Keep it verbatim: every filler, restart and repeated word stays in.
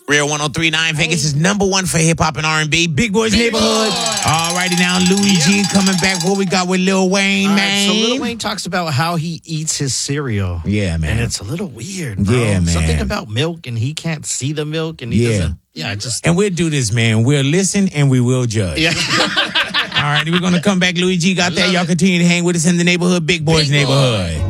Real one oh three point nine Vegas is number one for hip hop and R and B. Big Boy's Big Neighborhood. Boy. Alrighty now, Louis yeah. G coming back. What we got with Lil Wayne, All man? Right, so Lil Wayne talks about how he eats his cereal. Yeah, man. And it's a little weird, bro. Yeah, man. Something about milk, and he can't see the milk, and he yeah. doesn't. Yeah, I just. And we'll do this, man. We'll listen and we will judge. Yeah. All right, we're gonna come back. Louis G got that. Y'all continue to hang with us in the neighborhood. Big Boy's Big Neighborhood. Boy.